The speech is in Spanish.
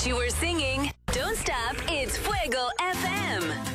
what you were singing. Don't stop, it's Fuego FM.